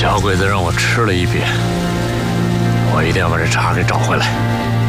小鬼子让我吃了一遍，我一定要把这茶给找回来。